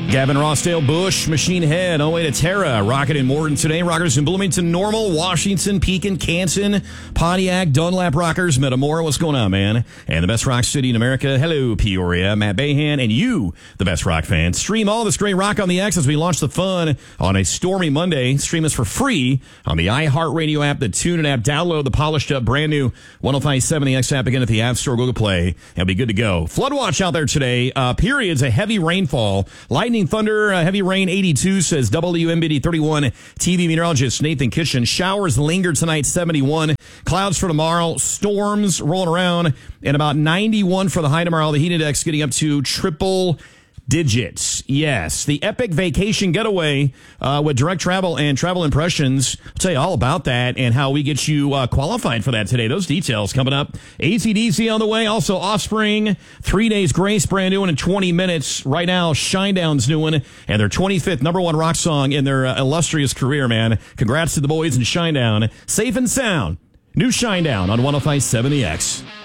Gavin Rossdale, Bush, Machine Head, on the way to Terra, Rocket and Morton today. Rockers in Bloomington, Normal, Washington, Pekin, Canton, Pontiac, Dunlap Rockers, Metamora. What's going on, man? And the best rock city in America. Hello, Peoria, Matt Bahan, and you, the best rock fan. Stream all this great rock on the X as we launch the fun on a stormy Monday. Stream us for free on the iHeartRadio app, the TuneIn app. Download the polished up brand new 105.7 The X app again at the App Store, Google Play, and be good to go. Flood watch out there today. Periods, a heavy rainfall. Lightning, thunder, heavy rain, 82, says WMBD 31 TV meteorologist Nathan Kitchen. Showers linger tonight, 71. Clouds for tomorrow. Storms rolling around, and about 91 for the high tomorrow. The heat index getting up to triple digits. Yes, the epic vacation getaway with Direct Travel and Travel Impressions. I'll tell you all about that and how we get you qualified for that today. Those details coming up. AC/DC on the way. Also, Offspring, 3 Days Grace, brand new one in 20 minutes. Right now, Shinedown's new one and their 25th number one rock song in their illustrious career, man. Congrats to the boys in Shinedown. Safe and sound. New Shinedown on 105.7 The X.